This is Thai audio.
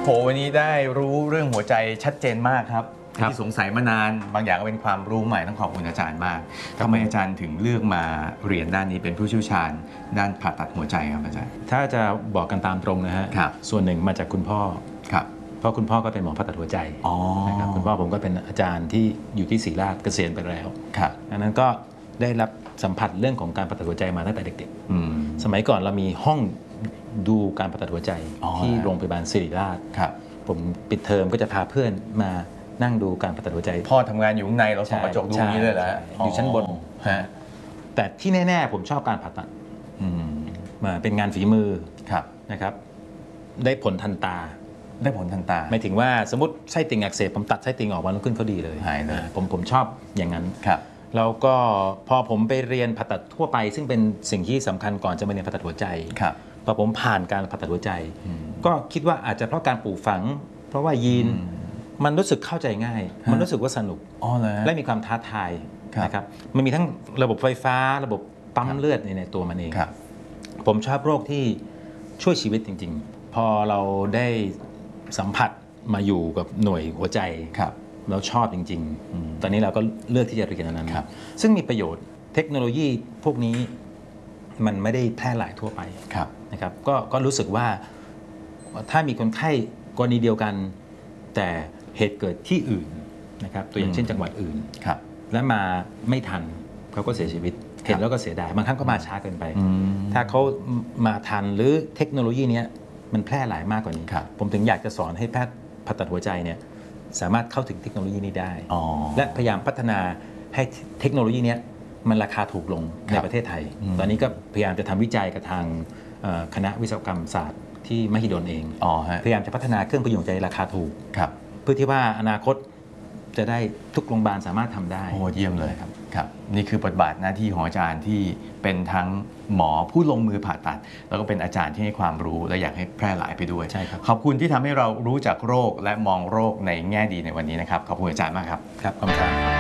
วันนี้ได้รู้เรื่องหัวใจชัดเจนมากครับที่สงสัยมานานบางอย่างก็เป็นความรู้ใหม่ต้องขอบคุณอาจารย์มากทำไมอาจารย์ถึงเลือกมาเรียนด้านนี้เป็นผู้เชี่ยวชาญด้านผ่าตัดหัวใจครับอาจารย์ถ้าจะบอกกันตามตรงนะฮะส่วนหนึ่งมาจากคุณพ่อเพราะคุณพ่อก็เป็นหมอผ่าตัดหัวใจนะครับคุณพ่อผมก็เป็นอาจารย์ที่อยู่ที่ศรีราชเกษียณไปแล้วดังนั้นก็ได้รับสัมผัสเรื่องของการผ่าตัดหัวใจมาตั้งแต่เด็กๆสมัยก่อนเรามีห้องดูการผ่าตัดหัวใจที่โรงพยาบาลศิริราชผมปิดเทอมก็จะพาเพื่อนมานั่งดูการผ่าตัดหัวใจพ่อทำงานอยู่ข้างในเราส่องกระจกดูนี้เลยแหละอยู่ชั้นบนแต่ที่แน่ๆผมชอบการผ่าตัดมาเป็นงานฝีมือนะครับได้ผลทันตาหมายถึงว่าสมมติไส้ติ่งอักเสบผมตัดไส้ติ่งออกวันรุ่งขึ้นเขาดีเลยหายเลยผมชอบอย่างนั้นแล้วก็พอผมไปเรียนผ่าตัดทั่วไปซึ่งเป็นสิ่งที่สำคัญก่อนจะมาเรียนผ่าตัดหัวใจพอผมผ่านการผ่าตัดหัวใจก็คิดว่าอาจจะเพราะการปลูกฝังเพราะว่ายีนมันรู้สึกเข้าใจง่ายมันรู้สึกว่าสนุกและมีความท้าทายนะครับมันมีทั้งระบบไฟฟ้าระบบปั๊มเลือดในตัวมันเองผมชอบโรคที่ช่วยชีวิตจริงๆพอเราได้สัมผัสมาอยู่กับหน่วยหัวใจเราชอบจริงๆตอนนี้เราก็เลือกที่จะเรียนอันนั้นซึ่งมีประโยชน์เทคโนโลยีพวกนี้มันไม่ได้แพร่หลายทั่วไปนะครับก็รู้สึกว่าถ้ามีคนไข้กรณีเดียวกันแต่เหตุเกิดที่อื่นนะครับตัวอย่างเช่นจังหวัดอื่นและมาไม่ทันเขาก็เสียชีวิตเห็นแล้วก็เสียดายบางครั้งก็มาช้าเกินไปถ้าเขามาทันหรือเทคโนโลยีนี้มันแพร่หลายมากกว่านี้ผมถึงอยากจะสอนให้แพทย์ผ่าตัดหัวใจเนี่ยสามารถเข้าถึงเทคโนโลยีนี้ได้และพยายามพัฒนาให้เทคโนโลยีนี้มันราคาถูกลงในประเทศไทยตอนนี้ก็พยายามจะทำวิจัยกับทางคณะวิศวกรรมศาสตร์ที่มหิดลเองพยายามจะพัฒนาเครื่องพยุงใจราคาถูกเพื่อที่ว่าอนาคตจะได้ทุกโรงพยาบาลสามารถทำได้โอ้เยี่ยมเลยครับนี่คือบทบาทหน้าที่ของอาจารย์ที่เป็นทั้งหมอผู้ลงมือผ่าตัดแล้วก็เป็นอาจารย์ที่ให้ความรู้และอยากให้แพร่หลายไปด้วยใช่ครับขอบคุณที่ทำให้เรารู้จักโรคและมองโรคในแง่ดีในวันนี้นะครับขอบคุณอาจารย์มากครับขอบคุณครับ